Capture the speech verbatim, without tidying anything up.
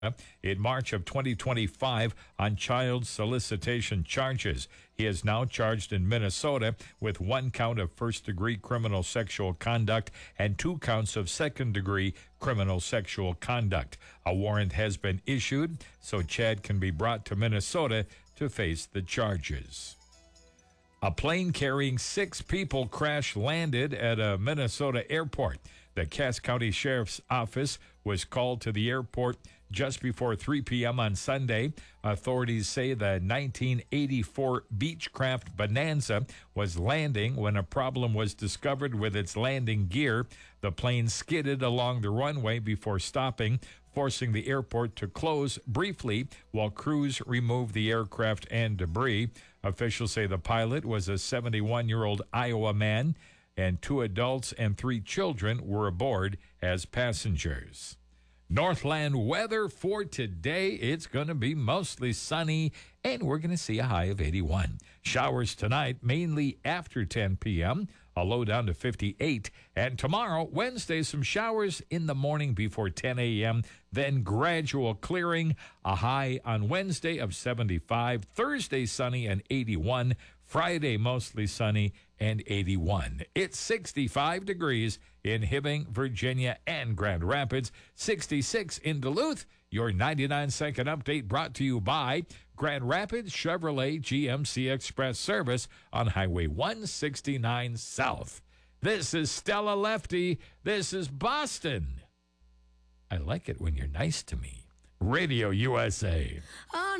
in March of twenty twenty-five on child solicitation charges. He is now charged in Minnesota with one count of first-degree criminal sexual conduct and two counts of second-degree criminal sexual conduct. A warrant has been issued, so Chad can be brought to Minnesota to face the charges. A plane carrying six people crash-landed at a Minnesota airport. The Cass County Sheriff's Office was called to the airport just before three p.m. on Sunday. Authorities say the nineteen eighty-four Beechcraft Bonanza was landing when a problem was discovered with its landing gear. The plane skidded along the runway before stopping, forcing the airport to close briefly while crews removed the aircraft and debris. Officials say the pilot was a seventy-one-year-old Iowa man, and two adults and three children were aboard as passengers. Northland weather for today. It's going to be mostly sunny, and we're going to see a high of eighty-one. Showers tonight, mainly after ten p.m., a low down to fifty-eight. And tomorrow, Wednesday, some showers in the morning before ten a.m., then gradual clearing, a high on Wednesday of seventy-five. Thursday, sunny and eighty-one. Friday, mostly sunny and eighty-one. It's sixty-five degrees in Hibbing, Virginia, and Grand Rapids. sixty-six in Duluth. Your ninety-nine second update brought to you by Grand Rapids Chevrolet G M C Express Service on Highway one sixty-nine South. This is Stella Lefty. This is Boston. I like it when you're nice to me. Radio U S A.